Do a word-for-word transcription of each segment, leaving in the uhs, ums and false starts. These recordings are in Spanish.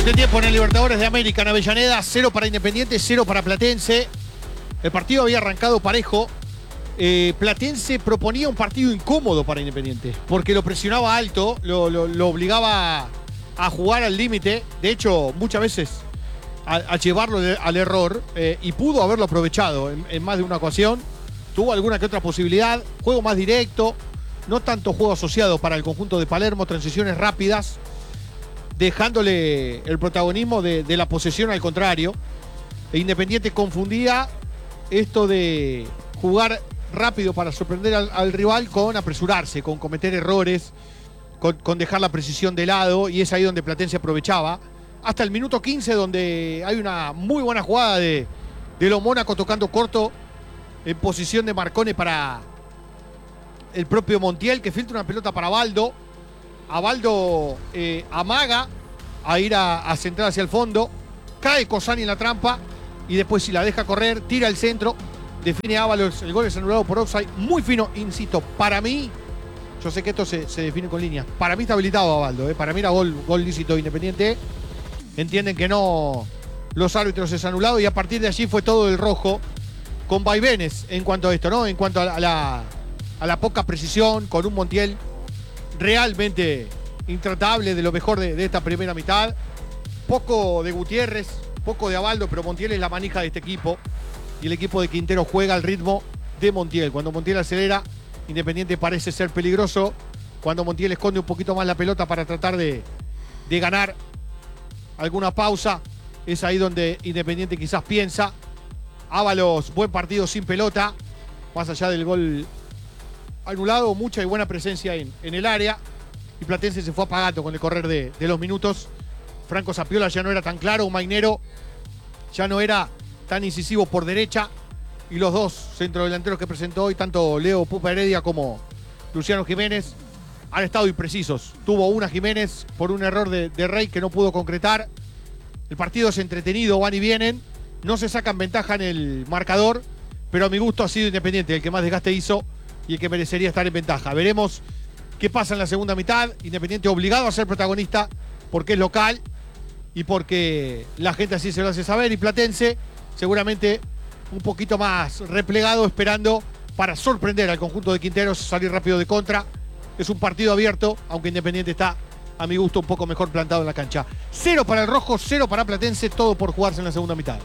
Este tiempo en el Libertadores de América en Avellaneda, cero para Independiente, cero para Platense. El partido había arrancado parejo. Eh, Platense proponía un partido incómodo para Independiente, porque lo presionaba alto, lo, lo, lo obligaba a jugar al límite. De hecho, muchas veces a, a llevarlo de, al error, eh, y pudo haberlo aprovechado en, en más de una ocasión. Tuvo alguna que otra posibilidad, juego más directo, no tanto juego asociado para el conjunto de Palermo, transiciones rápidas, dejándole el protagonismo de, de la posesión al contrario. E Independiente confundía esto de jugar rápido para sorprender al, al rival con apresurarse, con cometer errores, con, con dejar la precisión de lado, y es ahí donde Platense aprovechaba. Hasta el minuto quince, donde hay una muy buena jugada de, de Lo Mónaco tocando corto en posición de Marcone para el propio Montiel, que filtra una pelota para Baldo. A Baldo eh, amaga a ir a, a centrar hacia el fondo, cae Cosani en la trampa y después, si la deja correr, tira el centro, define Ábalos. El gol es anulado por offside, muy fino, insisto, para mí, yo sé que esto se, se define con líneas, para mí está habilitado a Baldo, eh. Para mí era gol, gol lícito Independiente. Entienden que no los árbitros, es anulado, y a partir de allí fue todo el rojo, con vaivenes en cuanto a esto, ¿no? En cuanto a la, a la poca precisión, con un Montiel realmente intratable, de lo mejor de, de esta primera mitad. Poco de Gutiérrez, poco de Abaldo, pero Montiel es la manija de este equipo, y el equipo de Quintero juega al ritmo de Montiel. Cuando Montiel acelera, Independiente parece ser peligroso. Cuando Montiel esconde un poquito más la pelota para tratar de, de ganar alguna pausa, es ahí donde Independiente quizás piensa. Ábalos, buen partido sin pelota, más allá del gol anulado, mucha y buena presencia en, en el área, y Platense se fue apagando con el correr de, de los minutos. Franco Zapiola ya no era tan claro, Mainero ya no era tan incisivo por derecha, y los dos centrodelanteros que presentó hoy, tanto Leo Pupa Heredia como Luciano Jiménez, han estado imprecisos. Tuvo una Jiménez por un error de, de Rey que no pudo concretar. El partido es entretenido, van y vienen, no se sacan ventaja en el marcador, pero a mi gusto ha sido Independiente el que más desgaste hizo y el que merecería estar en ventaja. Veremos qué pasa en la segunda mitad. Independiente obligado a ser protagonista porque es local y porque la gente así se lo hace saber, y Platense seguramente un poquito más replegado, esperando para sorprender al conjunto de Quinteros, salir rápido de contra. Es un partido abierto, aunque Independiente está, a mi gusto, un poco mejor plantado en la cancha. Cero para el rojo, cero para Platense, todo por jugarse en la segunda mitad.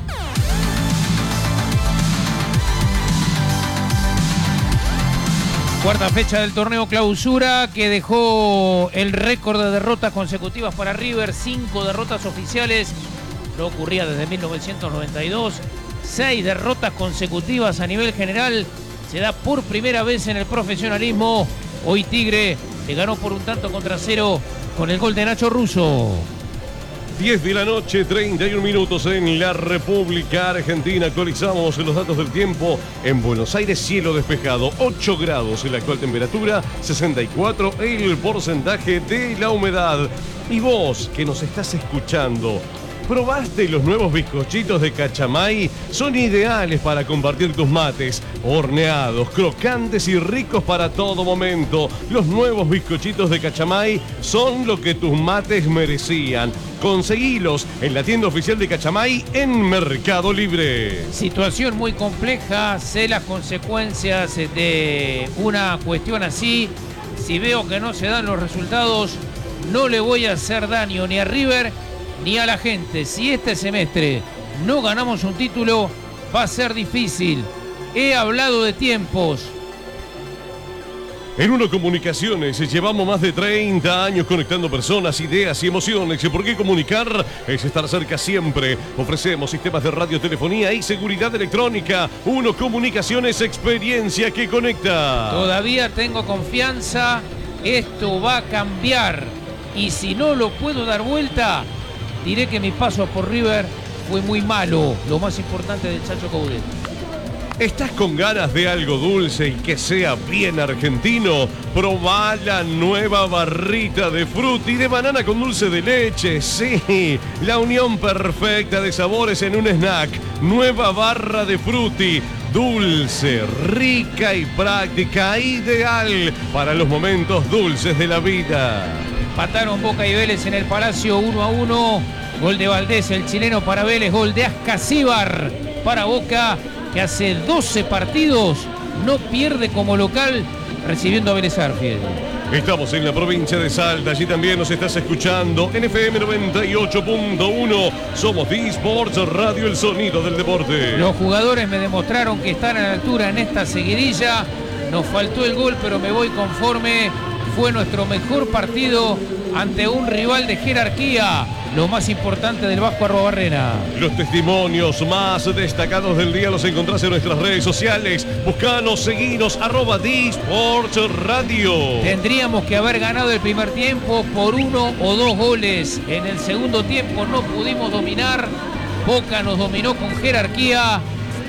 Cuarta fecha del torneo clausura, que dejó el récord de derrotas consecutivas para River. Cinco derrotas oficiales, no ocurría desde mil novecientos noventa y dos. Seis derrotas consecutivas a nivel general, se da por primera vez en el profesionalismo. Hoy Tigre le ganó por un tanto contra cero con el gol de Nacho Russo. diez de la noche, treinta y un minutos en la República Argentina. Actualizamos los datos del tiempo. En Buenos Aires, cielo despejado, ocho grados en la actual temperatura, sesenta y cuatro el porcentaje de la humedad. Y vos, que nos estás escuchando, ¿probaste los nuevos bizcochitos de Cachamay? Son ideales para compartir tus mates, horneados, crocantes y ricos para todo momento. Los nuevos bizcochitos de Cachamay son lo que tus mates merecían. Conseguilos en la tienda oficial de Cachamay en Mercado Libre. Situación muy compleja, sé las consecuencias de una cuestión así. Si veo que no se dan los resultados, no le voy a hacer daño ni a River ni a la gente. Si este semestre no ganamos un título, va a ser difícil. He hablado de tiempos. En Uno Comunicaciones llevamos más de treinta años conectando personas, ideas y emociones. ¿Por qué comunicar? Es estar cerca siempre. Ofrecemos sistemas de radiotelefonía y seguridad electrónica. Uno Comunicaciones, experiencia que conecta. Todavía tengo confianza. Esto va a cambiar. Y si no lo puedo dar vuelta, diré que mi paso por River fue muy malo. Lo más importante del Chacho Coudet. ¿Estás con ganas de algo dulce y que sea bien argentino? Probá la nueva barrita de frutti de banana con dulce de leche. Sí, la unión perfecta de sabores en un snack. Nueva barra de frutti. Dulce, rica y práctica, ideal para los momentos dulces de la vida. Empataron Boca y Vélez en el Palacio uno a uno. Gol de Valdés, el chileno para Vélez. Gol de Ascasíbar para Boca, que hace doce partidos no pierde como local recibiendo a Vélez Arfield. Estamos en la provincia de Salta, allí también nos estás escuchando en F M noventa y ocho punto uno. Somos D-Sports Radio, el sonido del deporte. Los jugadores me demostraron que están a la altura en esta seguidilla. Nos faltó el gol, pero me voy conforme. Fue nuestro mejor partido ante un rival de jerarquía, lo más importante del Vasco Arruabarrena. Los testimonios más destacados del día los encontrás en nuestras redes sociales. Buscanos, seguinos, arroba D-Sports Radio. Tendríamos que haber ganado el primer tiempo por uno o dos goles. En el segundo tiempo no pudimos dominar. Boca nos dominó con jerarquía.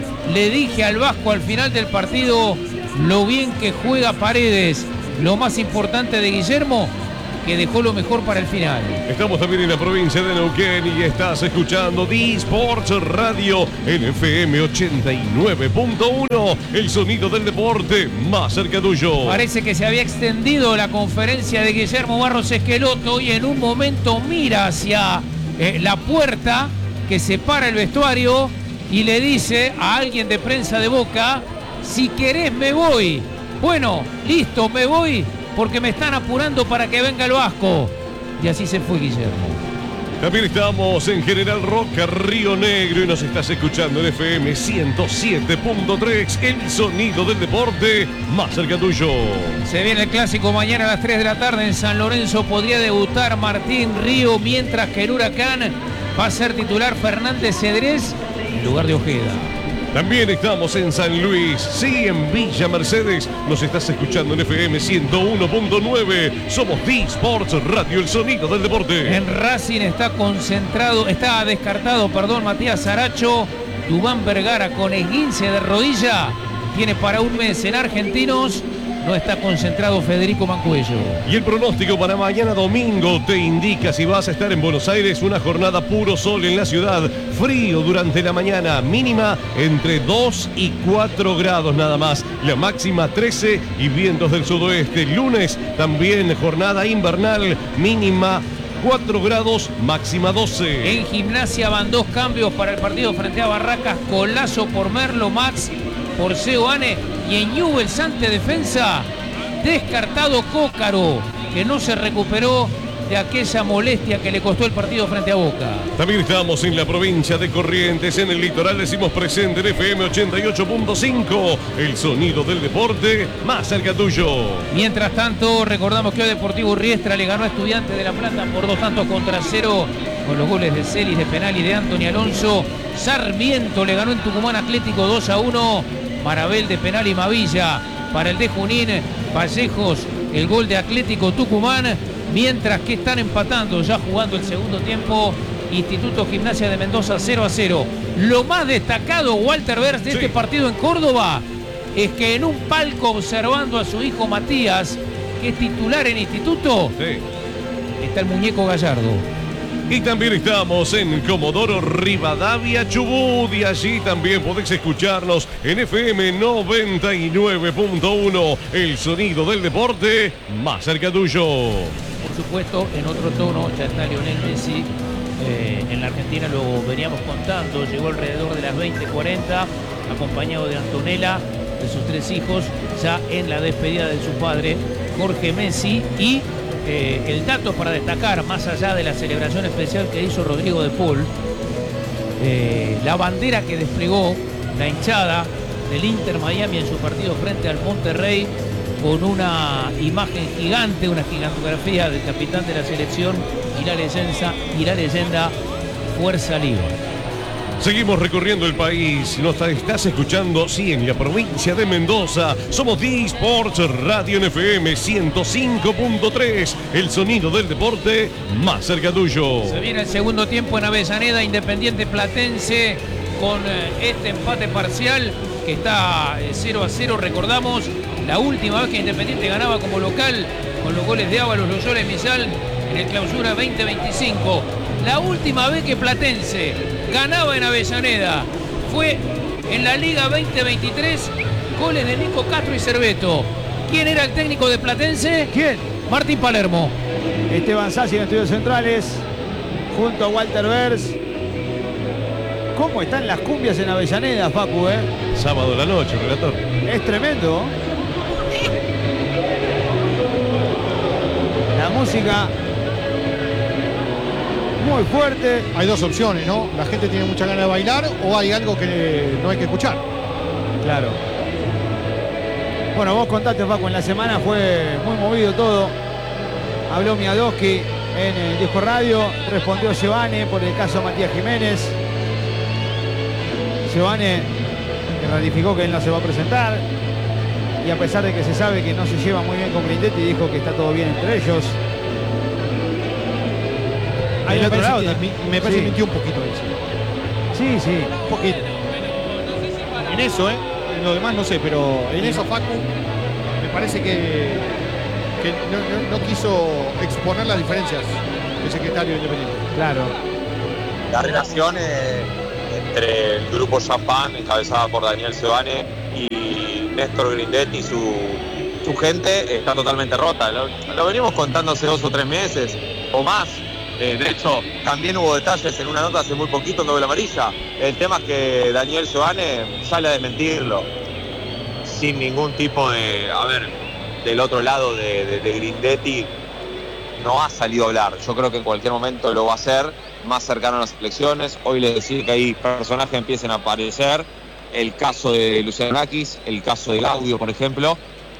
Le dije al Vasco al final del partido lo bien que juega Paredes. Lo más importante de Guillermo, que dejó lo mejor para el final. Estamos también en la provincia de Neuquén y estás escuchando D-Sports Radio en F M ochenta y nueve punto uno, el sonido del deporte más cerca tuyo. Parece que se había extendido la conferencia de Guillermo Barros Esqueloto y en un momento mira hacia eh, la puerta que separa el vestuario y le dice a alguien de prensa de Boca: si querés me voy. Bueno, listo, me voy porque me están apurando para que venga el Vasco. Y así se fue Guillermo. También estamos en General Roca, Río Negro, y nos estás escuchando en F M ciento siete punto tres, el sonido del deporte más cerca tuyo. Se viene el clásico mañana a las tres de la tarde en San Lorenzo. Podría debutar Martín Río, mientras que en Huracán va a ser titular Fernández Cedrés en lugar de Ojeda. También estamos en San Luis, sí, en Villa Mercedes. Nos estás escuchando en F M ciento uno punto nueve. Somos D-Sports Radio, el sonido del deporte. En Racing está concentrado, está descartado, perdón, Matías Aracho. Dubán Vergara con esguince de rodilla. Tiene para un mes. En Argentinos no está concentrado Federico Mancuello. Y el pronóstico para mañana domingo te indica: si vas a estar en Buenos Aires, una jornada puro sol en la ciudad, frío durante la mañana, mínima entre dos y cuatro grados nada más, la máxima trece y vientos del sudoeste. Lunes también jornada invernal, mínima cuatro grados, máxima doce. En Gimnasia van dos cambios para el partido frente a Barracas: Colazo por Merlo, Max por Seoane, y en Newell's ante Defensa descartado Cócaro, que no se recuperó de aquella molestia que le costó el partido frente a Boca. También estamos en la provincia de Corrientes, en el litoral decimos presente en F M ochenta y ocho punto cinco, el sonido del deporte más cerca tuyo. Mientras tanto, recordamos que hoy Deportivo Riestra le ganó a Estudiantes de La Plata por dos tantos contra cero, con los goles de Celis, de penal y de Anthony Alonso. Sarmiento le ganó en Tucumán Atlético dos a uno. Marabel de penal y Mavilla para el de Junín. Vallejos, el gol de Atlético Tucumán. Mientras que están empatando, ya jugando el segundo tiempo, Instituto Gimnasia de Mendoza cero a cero. Lo más destacado, Walter Berz, de sí. este partido en Córdoba, es que en un palco observando a su hijo Matías, que es titular en Instituto, sí. está el muñeco Gallardo. Y también estamos en Comodoro Rivadavia, Chubut, y allí también podés escucharnos en F M noventa y nueve punto uno, el sonido del deporte más cerca tuyo. Por supuesto, en otro tono, ya está Lionel Messi eh, en la Argentina, lo veníamos contando, llegó alrededor de las veinte cuarenta, acompañado de Antonella, de sus tres hijos, ya en la despedida de su padre, Jorge Messi. Y Eh, el dato para destacar, más allá de la celebración especial que hizo Rodrigo de Paul, eh, la bandera que desplegó la hinchada del Inter Miami en su partido frente al Monterrey, con una imagen gigante, una gigantografía del capitán de la selección y la leyenda, y la leyenda Fuerza Liga. Seguimos recorriendo el país. Nos estás escuchando, sí, en la provincia de Mendoza. Somos D-Sports Radio en F M ciento cinco punto tres, el sonido del deporte más cerca tuyo. Se viene el segundo tiempo en Avellaneda, Independiente Platense, con este empate parcial que está cero a cero. Recordamos la última vez que Independiente ganaba como local, con los goles de Ábalos, Loyola y Misal, en el Clausura veinte veinticinco. La última vez que Platense ganaba en Avellaneda fue en la Liga veinte veintitrés, goles de Nico Castro y Cerveto. ¿Quién era el técnico de Platense? ¿Quién? Martín Palermo. Esteban Sassi en Estudios Centrales, junto a Walter Vers. ¿Cómo están las cumbias en Avellaneda, Facu, eh? Sábado de la noche, relator. Es tremendo. La música muy fuerte. Hay dos opciones, ¿no? La gente tiene mucha ganas de bailar o hay algo que no hay que escuchar. Claro. Bueno, vos contaste, Facu, en la semana fue muy movido todo. Habló Miadowski en el Disco Radio, respondió Giovanni por el caso Matías Jiménez. Giovanni ratificó que él no se va a presentar, y a pesar de que se sabe que no se lleva muy bien con Grindetti, dijo que está todo bien entre ellos. Hay me otro parece, lado, que, me parece sí. que mintió un poquito eso. Sí, sí. Un poquito. En eso, ¿eh? En lo demás no sé, pero en eso, Facu, me parece que, que no, no, no quiso exponer las diferencias del secretario independiente. Claro. La relación eh, entre el grupo Champán, encabezada por Daniel Sebane, y Néstor Grindetti y su, su gente, está totalmente rota. Lo, lo venimos contando hace dos o tres meses o más. Eh, de hecho, también hubo detalles en una nota hace muy poquito en Doble Amarilla. El tema es que Daniel Sebane sale a desmentirlo sin ningún tipo de... A ver, del otro lado de, de, de Grindetti no ha salido a hablar. Yo creo que en cualquier momento lo va a hacer, más cercano a las elecciones. Hoy les decía que hay personajes que empiecen a aparecer. El caso de Luciano Nakis, el caso de Gaudio, por ejemplo.